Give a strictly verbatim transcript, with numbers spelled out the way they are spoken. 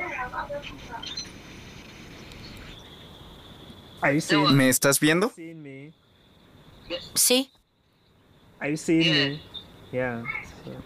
Are you seeing ¿Me estás viendo? seeing me? Sí, Are you seeing me? Yeah.